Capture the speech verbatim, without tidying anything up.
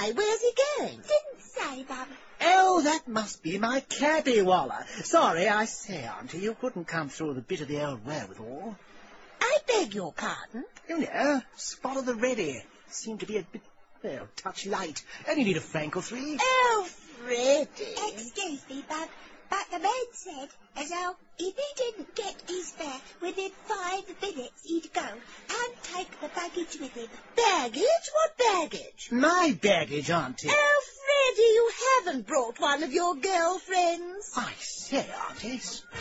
say. Where's he going? Didn't say, Bub. Oh, that must be my cabby, Waller. Sorry, I say, Auntie, you couldn't come through the bit of the old wherewithal. I beg your pardon? You know, spot of the ready. Seemed to be a bit, well, touch light. Only need a franc or three. Oh, Freddie. Excuse me, Bub, but the man said as how if he didn't get his fare within five minutes he'd go and take the baggage with him. Baggage? What baggage? My baggage, Auntie. Oh, Freddie, you haven't brought one of your girlfriends. I say, Auntie.